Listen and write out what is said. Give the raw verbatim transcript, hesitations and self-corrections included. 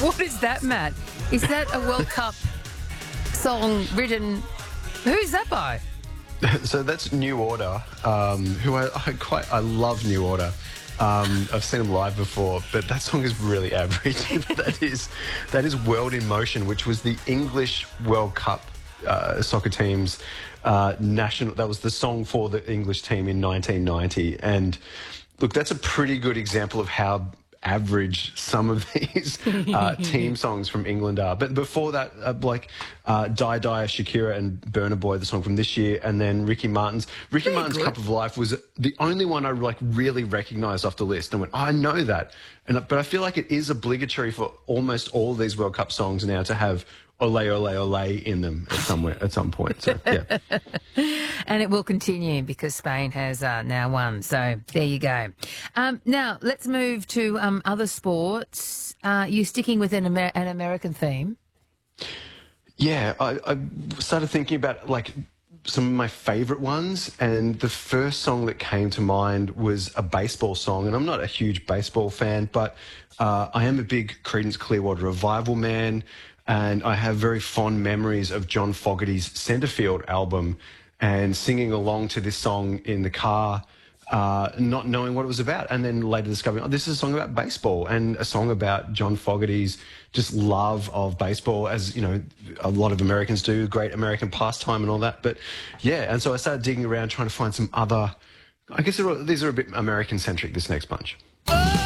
What is that, Matt? Is that a World Cup song written? Who's that by? So that's New Order, um, who I, I quite I love New Order. Um, I've seen them live before, but that song is really average. that is that is World in Motion, which was the English World Cup uh, soccer team's uh, national. That was the song for the English team in nineteen ninety. And look, that's a pretty good example of how average some of these uh, team songs from England are. But before that, uh, like uh, Die Die, Shakira and Burna Boy, the song from this year, and then Ricky Martin's. Ricky Pretty Martin's good. Cup of Life was the only one I like really recognised off the list and went, oh, I know that. And but I feel like it is obligatory for almost all of these World Cup songs now to have Ole Ole Ole in them at somewhere at some point. So yeah. And it will continue because Spain has uh, now won. So there you go. Um, now, let's move to um, other sports. Uh, you sticking with an, Amer- an American theme? Yeah, I, I started thinking about like some of my favourite ones, and the first song that came to mind was a baseball song. And I'm not a huge baseball fan, but uh, I am a big Creedence Clearwater Revival man, and I have very fond memories of John Fogerty's Centerfield album and singing along to this song in the car, uh, not knowing what it was about, and then later discovering, oh, this is a song about baseball and a song about John Fogerty's just love of baseball, as, you know, a lot of Americans do, great American pastime and all that. But yeah, and so I started digging around trying to find some other, I guess they're all- these are a bit American-centric, this next bunch. Oh!